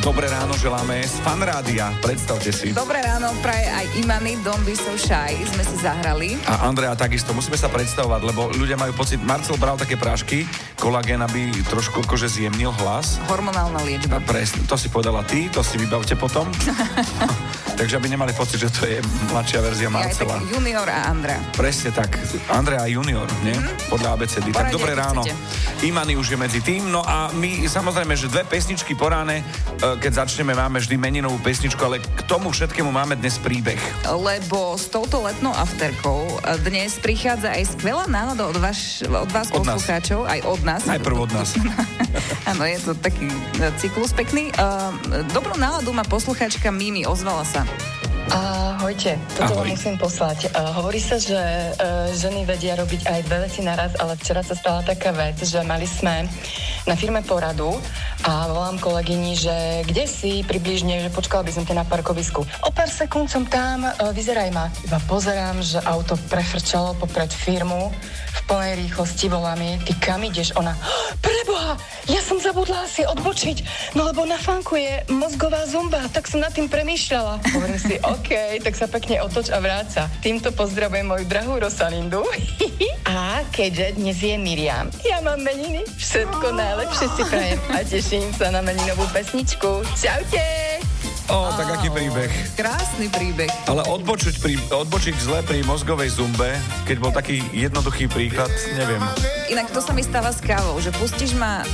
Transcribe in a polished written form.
Dobré ráno želáme z Fanrádia. Predstavte si. Dobré ráno, praje aj Imany, Don't Be So Shy, sme si zahrali. A Andrea takisto, musíme sa predstavovať, lebo ľudia majú pocit, Marcel bral také prášky, kolagén, aby trošku akože zjemnil hlas. Hormonálna liečba. Presne, to si povedala ty, to si vybavte potom. Takže aby nemali pocit, že to je mladšia verzia Marcela. Ja, tak junior a Andrea. Presne tak, Andrea a junior, nie? Podľa ABCD. Tak dobré ráno. Imany už je medzi tým, no a my samozrejme, že dve pesničky po ráne, keď začneme, máme vždy meninovú pesničku, ale k tomu všetkému máme dnes príbeh. Lebo s touto letnou afterkou dnes prichádza aj skvelá nálada od vás poslucháčov, aj od nás. Najprv od nás. Áno, je to taký cyklus pekný. Dobrú náladu má poslucháčka Mimi, ozvala sa. Ahojte, toto vám musím poslať. Hovorí sa, že ženy vedia robiť aj dve veci naraz, ale včera sa stala taká vec, že mali sme na firme poradu a volám kolegyni, že kde si približne, že počkala by som ťa na parkovisku. O pár sekúnd som tam, vyzeraj ma. Iba pozerám, že auto prefrčalo popred firmu v plnej rýchlosti, volám jej, ty kam ideš? Ona, preboha, ja som zabudla asi odbočiť, no lebo na fánku je mozgová zumba, tak som nad tým premýšľala. Hovorím si, OK, tak sa pekne otoč a vráca. Týmto pozdravujem moju drahú Rosalindu. A keďže dnes je Miriam, ja mám meniny, všetko najlepšie si prajem a teším sa na meninovú pesničku. Čaute! Tak aký príbeh. Krásny príbeh. Ale odbočiť zle pri mozgovej zumbe, keď bol taký jednoduchý príklad, neviem. Inak to sa mi stáva s kávou, že pustíš ma